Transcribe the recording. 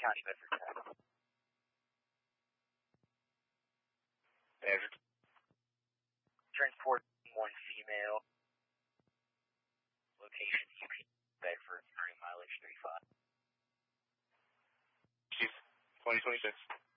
County, Bedford. Bedford. Transport 1 female. Location UP Bedford, 30 mileage 35. Chief, 2026.